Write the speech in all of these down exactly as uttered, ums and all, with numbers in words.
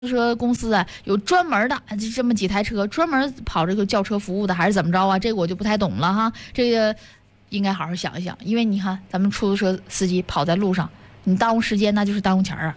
车公司啊有专门的就这么几台车，专门跑这个轿车服务的，还是怎么着啊？这个我就不太懂了哈。这个应该好好想一想，因为你看咱们出租车司机跑在路上，你耽误时间那就是耽误钱啊。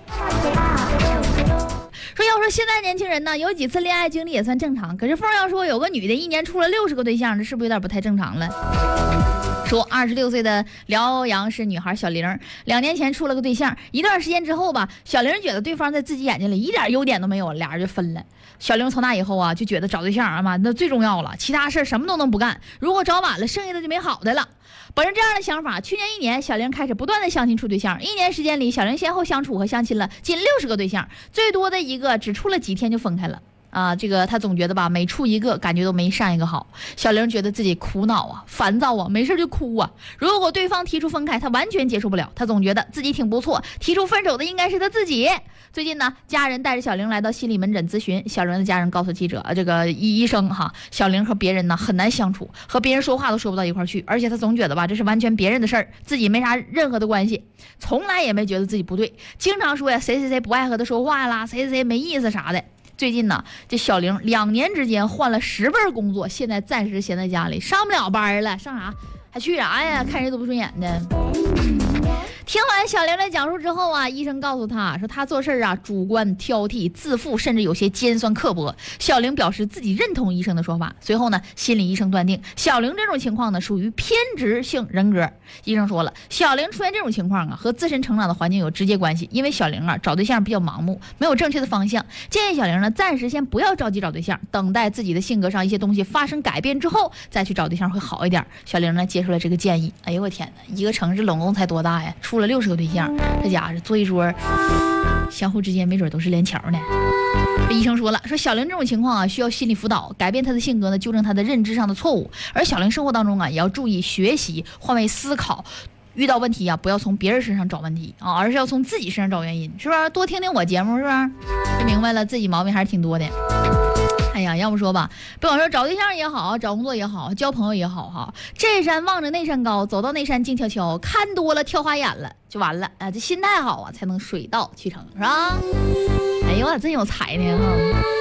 说要说现在年轻人呢，有几次恋爱经历也算正常，可是凤要说有个女的一年处了六十个对象，这是不是有点不太正常了？说二十六岁的辽阳市女孩小玲，两年前处了个对象，一段时间之后吧，小玲觉得对方在自己眼睛里一点优点都没有，俩人就分了。小玲从那以后啊，就觉得找对象啊嘛，那最重要了，其他事什么都能不干，如果找晚了，剩下的就没好的了。本着这样的想法，去年一年，小玲开始不断的相亲处对象，一年时间里，小玲先后相处和相亲了近六十个对象，最多的一个只处了几天就分开了。啊，这个他总觉得吧，每处一个感觉都没上一个好。小玲觉得自己苦恼啊，烦躁啊，没事就哭啊。如果对方提出分开，他完全接受不了。他总觉得自己挺不错，提出分手的应该是他自己。最近呢，家人带着小玲来到心理门诊咨询，小玲的家人告诉记者，这个医医生哈，小玲和别人呢很难相处，和别人说话都说不到一块去，而且他总觉得吧，这是完全别人的事儿，自己没啥任何的关系，从来也没觉得自己不对，经常说呀，谁谁谁不爱和他说话啦，谁谁谁没意思啥的。最近呢，这小玲两年之间换了十份工作，现在暂时闲在家里，上不了班了，上啥还去啥呀？看谁都不顺眼的。听完小玲的讲述之后啊，医生告诉他说，他做事啊主观挑剔、自负，甚至有些尖酸刻薄。小玲表示自己认同医生的说法。随后呢，心理医生断定小玲这种情况呢属于偏执性人格。医生说了，小玲出现这种情况啊和自身成长的环境有直接关系，因为小玲啊找对象比较盲目，没有正确的方向。建议小玲呢暂时先不要着急找对象，等待自己的性格上一些东西发生改变之后再去找对象会好一点。小玲呢接受了这个建议。哎呦我天哪，一个城市总共才多大呀？处了六十个对象，这家伙坐一桌，相互之间没准都是连桥呢。这医生说了，说小玲这种情况啊，需要心理辅导，改变她的性格呢，纠正她的认知上的错误。而小玲生活当中啊，也要注意学习，换位思考。遇到问题啊，不要从别人身上找问题啊，而是要从自己身上找原因，是不是？多听听我节目，是不是？就明白了，自己毛病还是挺多的。哎呀，要不说吧，不管说找对象也好，找工作也好，交朋友也好哈，这山望着那山高，走到那山静悄悄，看多了跳花眼了就完了啊！这心态好啊，才能水到渠成，是吧？哎呦，我真有才呢哈！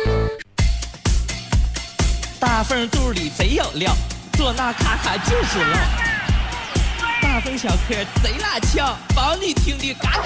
大份肚里贼有料，做那卡卡就是料。大份小嗑贼拉俏，保你听的嘎嘎